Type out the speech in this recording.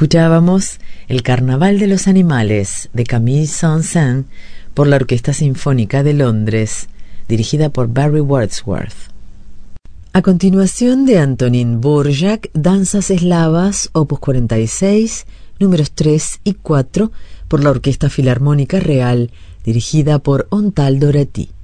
Escuchábamos El Carnaval de los Animales de Camille Saint-Saëns por la Orquesta Sinfónica de Londres, dirigida por Barry Wordsworth. A continuación, de Antonín Dvořák, Danzas eslavas, opus 46, números 3 y 4, por la Orquesta Filarmónica Real, dirigida por Ontal Dorati.